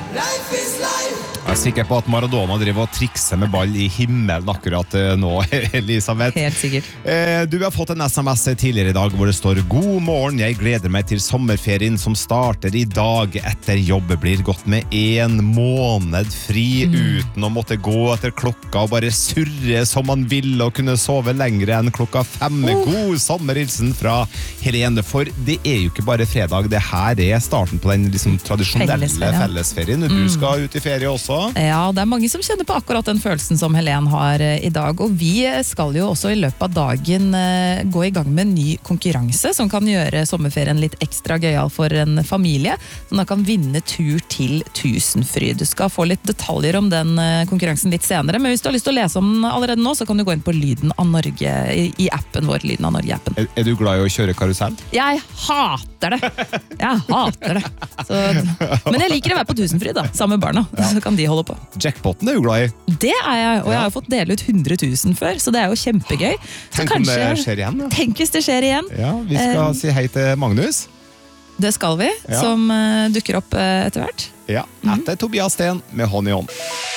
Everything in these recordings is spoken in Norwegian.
Jeg sikker på at Maradona driver og trikser med ball I himmelen akkurat nå, Elisabeth. Helt sikkert. Du har fått en SMS tidligere I dag hvor det står God morgen, jeg gleder meg til sommerferien som starter I dag etter jobb blir gått med 1 måned fri uten å måtte gå etter klokka og bare surre som man vil og kunne sove lengre enn klokka 5. God sommerhilsen fra Helene, for det jo ikke bare fredag, det her starten på den liksom, tradisjonelle fellesferien. Du skal ut I ferie også. Ja, det mange som kjenner på akkurat den følelsen som Helen har I dag, og vi skal jo også I løpet av dagen gå I gang med en ny konkurranse som kan gjøre sommerferien litt ekstra gøyal for en familie, som da kan vinne tur til Tusenfryd. Du skal få litt detaljer om den konkurransen litt senere, men hvis du har lyst til å lese om den allerede nå, så kan du gå inn på Lyden av Norge I appen vår, Lyden av Norge-appen. Du glad I å kjøre karusell? Jeg hater det! Jeg hater det! Så, men jeg liker å være på Tusenfryd da, sammen med barna, så kan de holde på. Jackpotten du glad I? Det jeg, og jeg har fått dele ut 100 000 før, så det jo kjempegøy. Tenk om det skjer igjen, da. Tenk hvis det skjer igjen. Ja, vi skal si hei til Magnus. Det skal vi, som dukker opp etter hvert. Ja, etter Tobias Sten med hånd I hånd.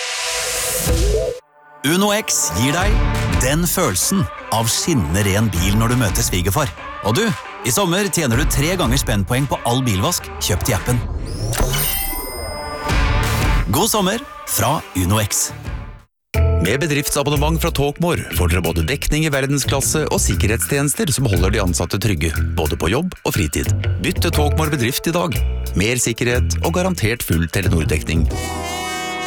Uno X gir deg den følelsen av skinnende ren bil når du møter svigerfar. Og du, I sommer tjener du 3 ganger spennpoeng på all bilvask kjøpt I appen. God sommer fra Uno X. Med bedriftsabonnement fra Talkmore får dere både dekning I verdensklasse og sikkerhetstjenester som holder de ansatte trygge, både på jobb og fritid. Bytt til Talkmore bedrift I dag. Mer sikkerhet og garantert full Telenor-dekning.